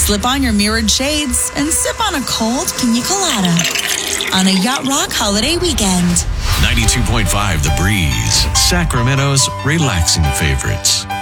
Slip on your mirrored shades and sip on a cold pina colada on a Yacht Rock holiday weekend. 92.5 The Breeze, Sacramento's relaxing favorites.